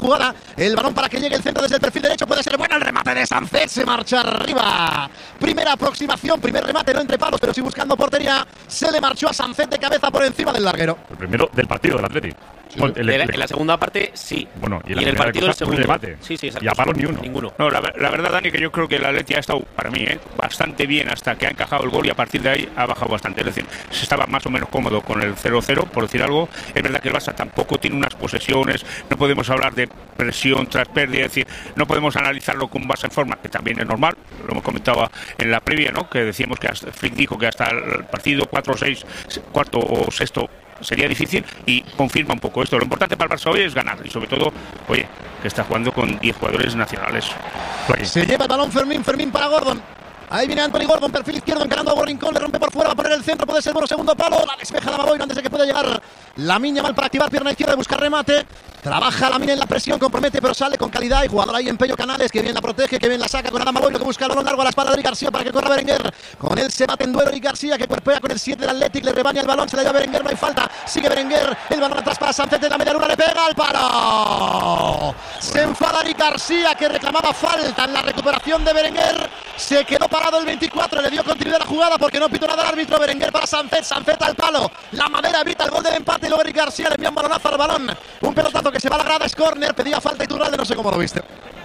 jugada. El balón para que llegue el centro desde el perfil derecho. Puede ser bueno el remate de Sánchez. Se marcha arriba. Primera aproximación, primer remate, no entre palos, pero sí buscando portería. Se le marchó a Sánchez de cabeza por encima del larguero. El primero del partido del Atleti. Sí. En la segunda parte, sí. Bueno, y en el partido el segundo. Debate. Sí, exacto. Y a palos ni uno. Ninguno. No, la verdad, Dani, que yo creo que el Atleti ha estado, para mí, bastante bien hasta que ha encajado el gol y a partir de ahí ha bajado bastante. Es decir, se estaba más o menos cómodo con el 0-0, por decir algo. Es verdad que el Barça tampoco tiene unas posesiones, no podemos hablar de presión tras pérdida, es decir, no podemos analizarlo con un Barça en forma, que también es normal, lo hemos comentado en la previa, ¿no? Que decíamos que Flick dijo que hasta el partido 4-6, cuarto o sexto sería difícil y confirma un poco esto. Lo importante para el Barça hoy es ganar y sobre todo, oye, que está jugando con 10 jugadores nacionales. Se lleva el balón Fermín para Gordon. Ahí viene Anthony Gordon, perfil izquierdo, encarando a Rincón, le rompe por fuera, va a poner el centro, puede ser bueno, segundo palo, la despeja Damaboiro antes de que pueda llegar Lamine Yamal para activar pierna izquierda y buscar remate. Trabaja Lamine en la presión, compromete, pero sale con calidad. Y jugador ahí en Pello Canales, que bien la protege, que bien la saca con Adama Boy, que busca el balón largo a la espalda de Eric García para que corra Berenguer. Con él se bate en duelo Eric García, que cuerpea con el 7 del Athletic, le rebaña el balón, se la lleva Berenguer, no hay falta. Sigue Berenguer, el balón atrás para Sánchez de la media luna, le pega al palo. Se enfada Eric García, que reclamaba falta en la recuperación de Berenguer. Se quedó parado el 24, le dio continuidad a la jugada porque no pitó nada el árbitro. Berenguer para Sánchez, Sánchez al palo. La madera evita el gol del empate y luego Eric García le envía un balonazo al balón. Un pelotazo que se va a la grada, es córner, pedía falta Iturralde, no sé cómo lo viste.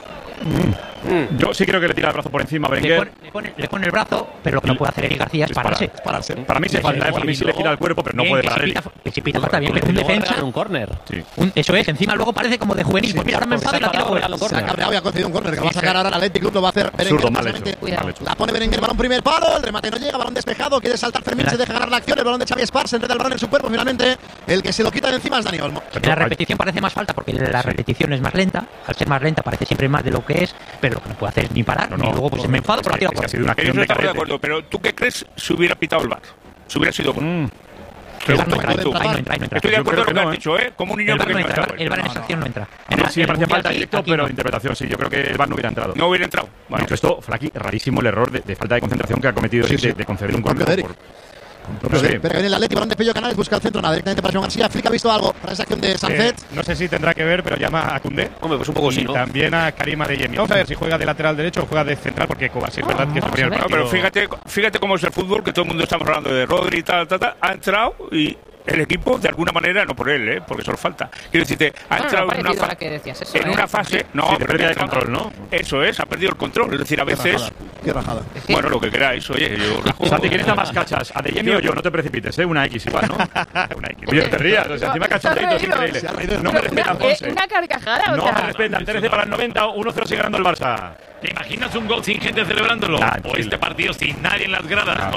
Yo sí creo que le tira el brazo por encima a Berenguer. Le pone el brazo, pero lo que no puede hacer Eric García es pararse. Para mí se falta, para mí sí le gira el cuerpo, pero no puede parar. Si pita falta bien, pero un defensa. Un córner. Sí. Eso es, encima luego parece como de juvenil. Pues mira, ahora me enfado y la tiro fuera. Se ha cabreado y ha concedido un córner que va a sacar ahora el Athletic Club, lo va a hacer Berenguer. Mal hecho. La pone Berenguer, balón primer palo, el remate no llega, balón despejado, quiere saltar Fermín, se deja ganar la acción, el balón de Xavi Espars, enreda el balón en su cuerpo, finalmente el que se lo quita de encima es Dani Olmo. En la repetición parece más falta porque la repetición es más lenta, al ser más lenta parece siempre más de lo que es, pero lo que no puede hacer es ni parar, y luego pues me enfado por la tira fuera. Ha sido una acción de Estamos de acuerdo, pero ¿tú qué crees si hubiera pitado el VAR? Si hubiera sido bueno. El VAR no entra. Estoy de acuerdo con lo que has dicho, como un niño pequeño. El VAR en esa acción no entra. Sí, me parecía falta directo, pero interpretación sí. Yo creo que el VAR no hubiera entrado. No hubiera entrado. Bueno, esto, Flaqui, rarísimo el error de falta de concentración que ha cometido de conceder un córner. Pero viene el Athletic, balón de Pello Canales, busca el centro, nada, directamente para Joan García. Flick ha visto algo para esa acción de Sánchez. No sé si tendrá que ver, pero llama a Koundé. Hombre, pues un poco sí, ¿no? Y también a Karim Adeyemi. Vamos a ver si juega de lateral derecho o juega de central, porque Kovacic es verdad que es el primer partido. Pero fíjate cómo es el fútbol, que todo el mundo estamos hablando de Rodri y tal, ha entrado y el equipo, de alguna manera, no por él, porque solo falta. Quiero decirte, ha entrado en una fase. No, de pérdida de control, ¿no? Eso es, ha perdido el control. Es decir, a veces. Qué rajada. Bueno, lo que queráis, oye, yo rajo. Santi, ¿quién está más cachas? ¿Adeyemi o yo? No te precipites, una X igual, ¿no? Una X. Oye, te rías, o sea, encima cachondeito es increíble. No me respetan, Ponce. Una carcajada, No me respetan. 13 para el 90, 1-0 sigue ganando el Barça. ¿Te imaginas un gol sin gente celebrándolo? O este partido sin nadie en las gradas.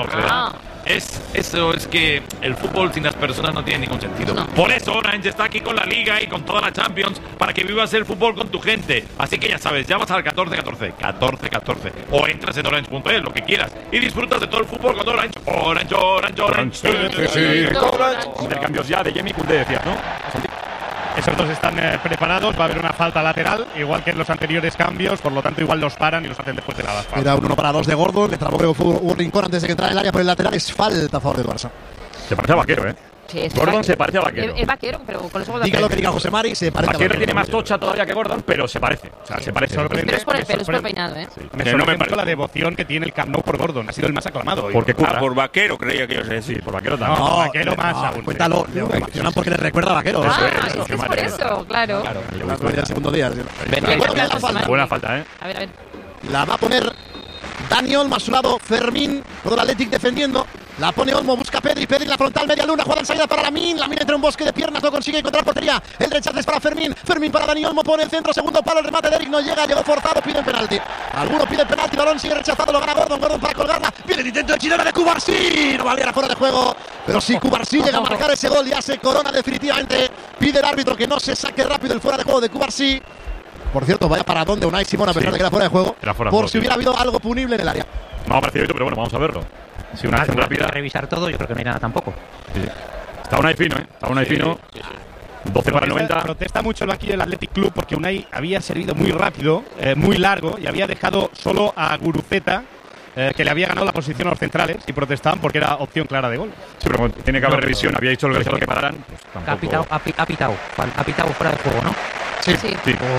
Eso es que el fútbol sin las personas no tiene ningún sentido. Por eso Orange está aquí con la Liga y con toda la Champions para que vivas el fútbol con tu gente. Así que ya sabes, llamas al 1414 o entras en orange.es, lo que quieras, y disfrutas de todo el fútbol con Orange. Orange. Intercambios ya de Yemi Koundé, decías, ¿no? Esos dos están preparados, va a haber una falta lateral, igual que en los anteriores cambios, por lo tanto igual los paran y los hacen después de la falta. Era 1 para 2 de Gordon, le trabó creo que fue un rincón antes de que entrara en el área por el lateral, es falta a favor del Barça. Se parece a Vaquero, Sí, Gordon se parece a Vaquero. Es Vaquero, pero con los ojos de Diga lo que diga José Mari, se parece a Vaquero. tiene más tocha todavía que Gordon, pero se parece. O sea, se parece. Pero es por el pelo, es por el peinado, Me sorprende la devoción que tiene el Camp Nou por Gordon. Ha sido el más aclamado. Porque por Vaquero, creía que ibas a decir. Por Vaquero también. No, Vaquero más aún. Cuéntalo, le emocionan porque le recuerda a Vaquero. Es por eso, claro. El segundo día. Buena falta, A ver. La va a poner Dani Olmo a su lado, Fermín, todo el Athletic defendiendo. La pone Olmo, busca Pedri la frontal, media luna, juega en salida para Lamine entre un bosque de piernas, no consigue encontrar portería. El rechazo es para Fermín para Dani Olmo, pone el centro, segundo palo, el remate de Eric no llega, llegó forzado, pide el penalti. Alguno pide el penalti, balón sigue rechazado, lo gana Gordon para colgarla. Viene el intento de chilena de Cubarsí, no valiera fuera de juego. Pero si Cubarsí llega a marcar ese gol, ya se corona definitivamente. Pide el árbitro que no se saque rápido el fuera de juego de Cubarsí. Por cierto, vaya para donde Unai Simón, a pesar de que era fuera de juego, por si hubiera habido algo punible en el área. No ha parecido, pero bueno, vamos a verlo. Si una acción rápida. Revisar todo, yo creo que no hay nada tampoco. Sí. Está Unai fino, Está Unai fino. 12 para el 90. Protesta mucho el banquillo del Athletic Club porque Unai había servido muy rápido, muy largo, y había dejado solo a Guruceta, que le había ganado la posición a los centrales, y protestaban porque era opción clara de gol. Sí, pero tiene que haber revisión. Había dicho el que pararan. Pues ha pitado fuera de juego, ¿no? Sí. Sí.